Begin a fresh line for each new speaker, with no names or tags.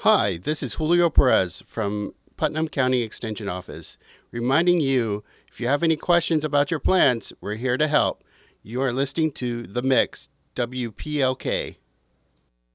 Hi, this is Julio Perez from Putnam County Extension Office, reminding you if you have any questions about your plants, we're here to help. You are listening to The Mix, WPLK.